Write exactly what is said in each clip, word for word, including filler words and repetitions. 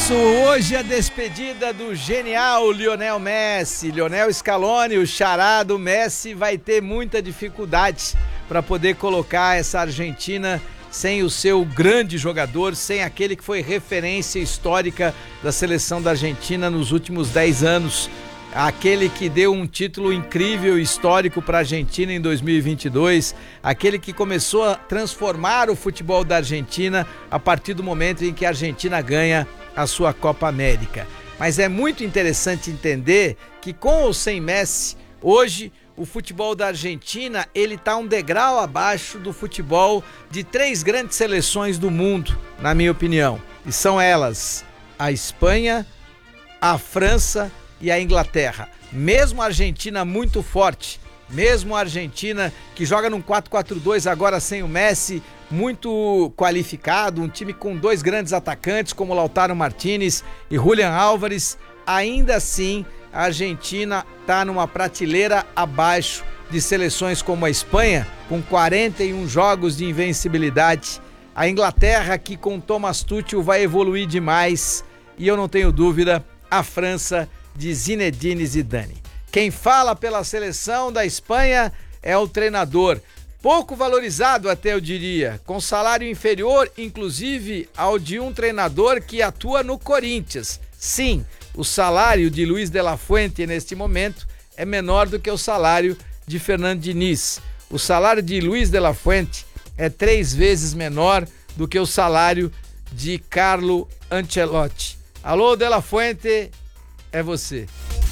isso, hoje a despedida do genial Lionel Messi. Lionel Scaloni, o xará do Messi, vai ter muita dificuldade para poder colocar essa Argentina sem o seu grande jogador, sem aquele que foi referência histórica da seleção da Argentina nos últimos dez anos, aquele que deu um título incrível, histórico para a Argentina em dois mil e vinte e dois, aquele que começou a transformar o futebol da Argentina a partir do momento em que a Argentina ganha a sua Copa América. Mas é muito interessante entender que com ou sem Messi, hoje o futebol da Argentina ele está um degrau abaixo do futebol de três grandes seleções do mundo, na minha opinião. E são elas a Espanha, a França e a Inglaterra. Mesmo a Argentina muito forte, mesmo a Argentina que joga num quatro quatro dois agora sem o Messi, muito qualificado, um time com dois grandes atacantes como Lautaro Martínez e Julián Álvares, ainda assim a Argentina está numa prateleira abaixo de seleções como a Espanha, com quarenta e um jogos de invencibilidade, a Inglaterra que com Thomas Tuchel vai evoluir demais e eu não tenho dúvida, a França de Zinedine Zidane. Quem fala pela seleção da Espanha é o treinador, pouco valorizado até eu diria, com salário inferior inclusive ao de um treinador que atua no Corinthians. Sim, o salário de Luis de la Fuente neste momento é menor do que o salário de Fernando Diniz. O salário de Luis de la Fuente é três vezes menor do que o salário de Carlo Ancelotti. Alô, de la Fuente, é você.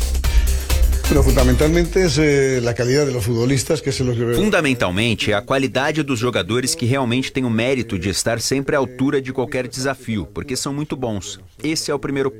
Fundamentalmente é a qualidade dos futbolistas que é o que... Fundamentalmente é a qualidade dos jogadores que realmente têm o mérito de estar sempre à altura de qualquer desafio, porque são muito bons. Esse é o primeiro